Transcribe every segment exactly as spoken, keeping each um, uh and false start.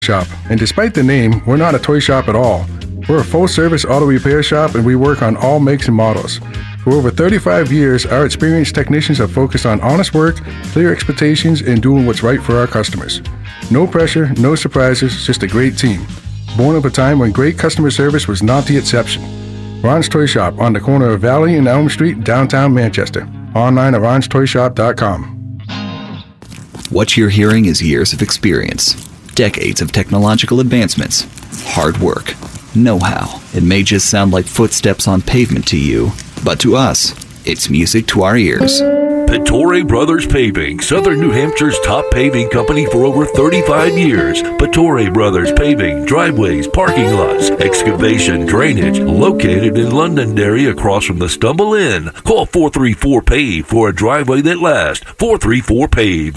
Shop. And despite the name, we're not a toy shop at all. We're a full-service auto repair shop, and we work on all makes and models. For over thirty-five years, our experienced technicians have focused on honest work, clear expectations, and doing what's right for our customers. No pressure, no surprises, just a great team. Born of a time when great customer service was not the exception. Ron's Toy Shop on the corner of Valley and Elm Street, downtown Manchester. Online at rons toy shop dot com. What you're hearing is years of experience, decades of technological advancements, hard work, know-how. It may just sound like footsteps on pavement to you, but to us, it's music to our ears. Pittore Brothers Paving, Southern New Hampshire's top paving company for over thirty-five years. Pittore Brothers Paving, driveways, parking lots, excavation, drainage, located in Londonderry across from the Stumble Inn. Call four three four PAVE for a driveway that lasts. four three four PAVE.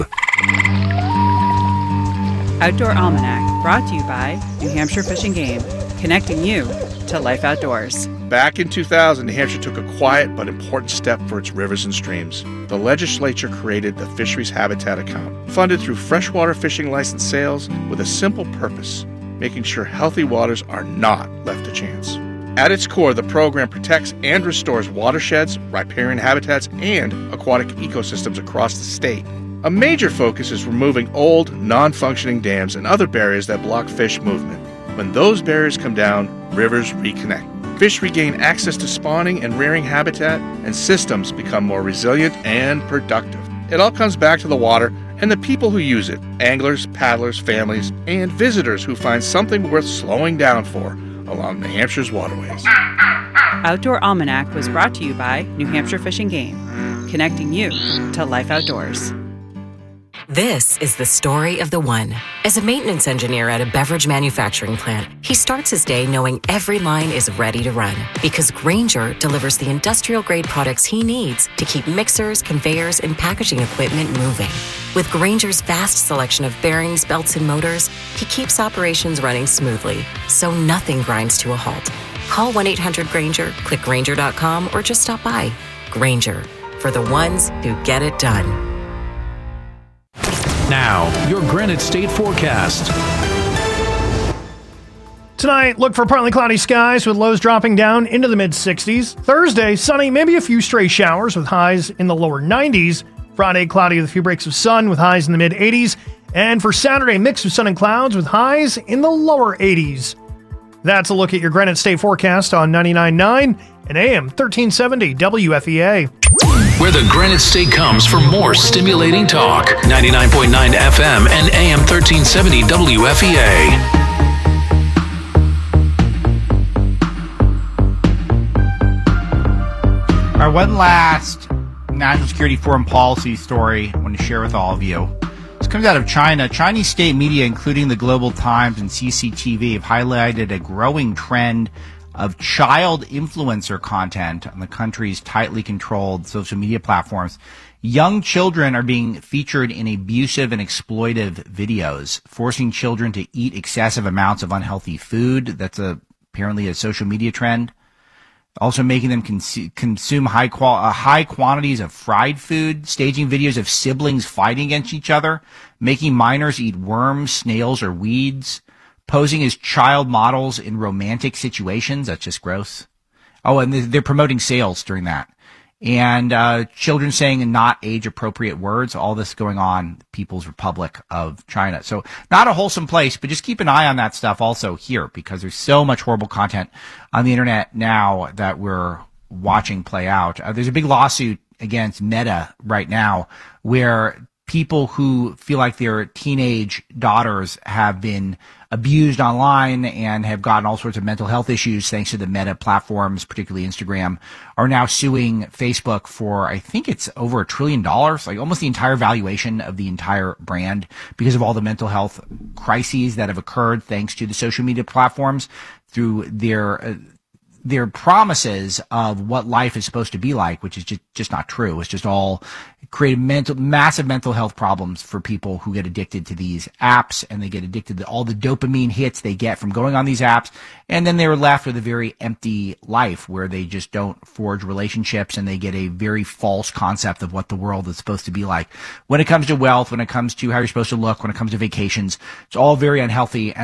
Outdoor Almanac, brought to you by New Hampshire Fish and Game, connecting you to life outdoors. Back in two thousand, New Hampshire took a quiet but important step for its rivers and streams. The legislature created the Fisheries Habitat Account, funded through freshwater fishing license sales with a simple purpose, making sure healthy waters are not left to chance. At its core, the program protects and restores watersheds, riparian habitats, and aquatic ecosystems across the state. A major focus is removing old, non-functioning dams and other barriers that block fish movement. When those barriers come down, rivers reconnect. Fish regain access to spawning and rearing habitat, and systems become more resilient and productive. It all comes back to the water and the people who use it, anglers, paddlers, families, and visitors who find something worth slowing down for along New Hampshire's waterways. Outdoor Almanac was brought to you by New Hampshire Fish and Game, connecting you to life outdoors. This is the story of the one. As a maintenance engineer at a beverage manufacturing plant, he starts his day knowing every line is ready to run because Grainger delivers the industrial-grade products he needs to keep mixers, conveyors, and packaging equipment moving. With Grainger's vast selection of bearings, belts, and motors, he keeps operations running smoothly, so nothing grinds to a halt. Call one eight hundred Grainger, click Grainger dot com, or just stop by. Grainger, for the ones who get it done. Now, your Granite State forecast. Tonight, look for partly cloudy skies with lows dropping down into the mid sixties. Thursday, sunny, maybe a few stray showers with highs in the lower nineties. Friday, cloudy with a few breaks of sun with highs in the mid eighties. And for Saturday, mix of sun and clouds with highs in the lower eighties. That's a look at your Granite State forecast on ninety-nine point nine and A M thirteen seventy W F E A. Where the Granite State comes for more stimulating talk. ninety-nine point nine F M and A M thirteen seventy W F E A. All right, one last national security foreign policy story I want to share with all of you. This comes out of China. Chinese state media, including the Global Times and C C T V, have highlighted a growing trend of child influencer content on the country's tightly controlled social media platforms. Young children are being featured in abusive and exploitive videos, forcing children to eat excessive amounts of unhealthy food. That's a, apparently a social media trend. Also making them cons- consume high, qual- uh, high quantities of fried food, staging videos of siblings fighting against each other, making minors eat worms, snails, or weeds, posing as child models in romantic situations. That's just gross. Oh, and they're promoting sales during that. And uh, children saying not age-appropriate words. All this going on, People's Republic of China. So not a wholesome place, but just keep an eye on that stuff also here, because there's so much horrible content on the internet now that we're watching play out. Uh, there's a big lawsuit against Meta right now where people who feel like their teenage daughters have been abused online and have gotten all sorts of mental health issues thanks to the Meta platforms, particularly Instagram, are now suing Facebook for, I think it's over a trillion dollars, like almost the entire valuation of the entire brand, because of all the mental health crises that have occurred thanks to the social media platforms through their uh, their promises of what life is supposed to be like, which is just, just not true. It's just all create mental, massive mental health problems for people who get addicted to these apps, and they get addicted to all the dopamine hits they get from going on these apps. And then they're left with a very empty life where they just don't forge relationships, and they get a very false concept of what the world is supposed to be like. When it comes to wealth, when it comes to how you're supposed to look, when it comes to vacations, it's all very unhealthy. And